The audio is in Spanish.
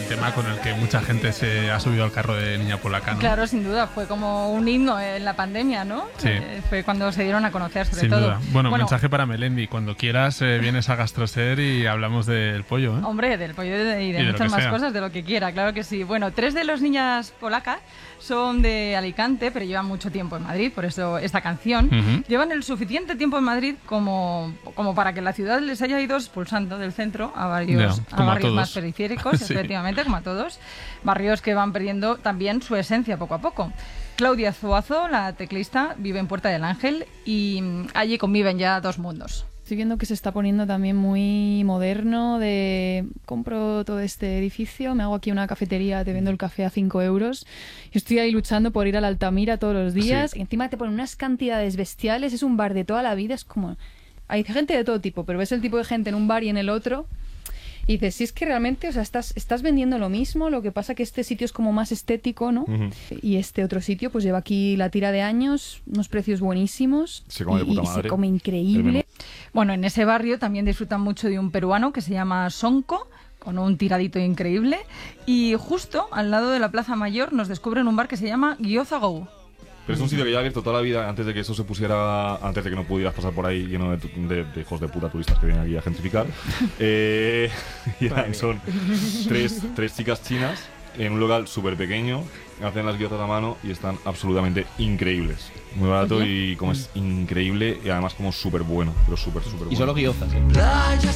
tema con el que mucha gente se ha subido al carro de Niña Polaca, ¿no? Claro, sin duda, fue como un himno en la pandemia, ¿no? Sí. Fue cuando se dieron a conocer, sobre Sin todo. duda. Bueno, mensaje para Melendi. Cuando quieras vienes a Gastroser y hablamos del pollo, ¿eh? Hombre, del pollo y de lo muchas que más sea. cosas, de lo que quiera, claro que sí. Bueno, 3 de los niñas polacas son de Alicante, pero llevan mucho tiempo en Madrid, por eso esta canción. Llevan el suficiente tiempo en Madrid como para que la ciudad les haya ido expulsando del centro a barrios más periféricos, Sí. efectivamente, como a todos. Barrios que van perdiendo también su esencia poco a poco. Claudia Zuazo, la teclista, vive en Puerta del Ángel y allí conviven ya dos mundos. Estoy viendo que se está poniendo también muy moderno de compro todo este edificio, me hago aquí una cafetería, te vendo el café a 5 euros. Y estoy ahí luchando por ir a la Altamira todos los días. Sí. Y encima te ponen unas cantidades bestiales, es un bar de toda la vida, es como... Hay gente de todo tipo, pero ves el tipo de gente en un bar y en el otro... Y dices, si es que realmente, o sea, estás vendiendo lo mismo, lo que pasa que este sitio es como más estético, ¿no? Y este otro sitio pues lleva aquí la tira de años, unos precios buenísimos. Se come de puta madre. Se come increíble. Bueno, en ese barrio también disfrutan mucho de un peruano que se llama Sonko, con un tiradito increíble. Y justo al lado de la Plaza Mayor nos descubren un bar que se llama Gyoza Go. Pero es un sitio que ya ha abierto toda la vida antes de que eso se pusiera, antes de que no pudieras pasar por ahí lleno de hijos de puta turistas que vienen aquí a gentrificar. Son tres chicas chinas en un local súper pequeño, hacen las guiozas a mano y están absolutamente increíbles. Muy barato y como es increíble y además como súper bueno, pero súper bueno. Y solo guiozas, ¿eh?